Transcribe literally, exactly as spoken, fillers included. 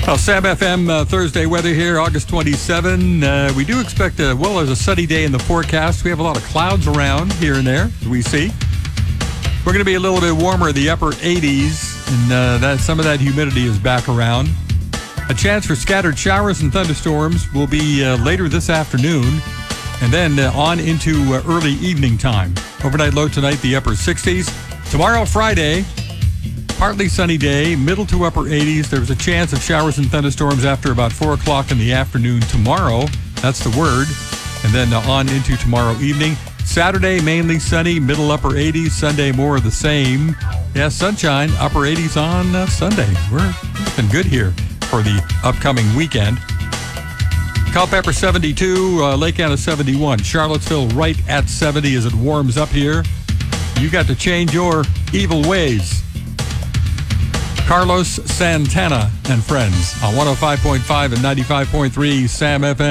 Well, Sam F M uh, Thursday weather here, August twenty-seventh. Uh, we do expect, a, well, there's a sunny day in the forecast. We have a lot of clouds around here and there, as we see. We're going to be a little bit warmer in the upper eighties, and uh, that some of that humidity is back around. A chance for scattered showers and thunderstorms will be uh, later this afternoon, and then uh, on into uh, early evening time. Overnight low tonight, the upper sixties. Tomorrow, Friday, partly sunny day, middle to upper eighties. There's a chance of showers and thunderstorms after about four o'clock in the afternoon tomorrow. That's the word. And then uh, on into tomorrow evening. Saturday, mainly sunny, middle upper eighties. Sunday, more of the same. Yeah, sunshine, upper eighties on uh, Sunday. We're looking good here for the upcoming weekend. Culpeper seventy-two, uh, Lake Anna seventy-one. Charlottesville right at seventy as it warms up here. You got to change your evil ways. Carlos Santana and friends on one oh five point five and ninety-five point three Sam F M.